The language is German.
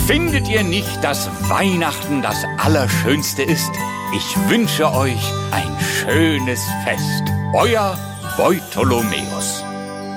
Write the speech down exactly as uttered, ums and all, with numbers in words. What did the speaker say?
Findet ihr nicht, dass Weihnachten das Allerschönste ist? Ich wünsche euch ein schönes Fest. Euer Bartholomäus.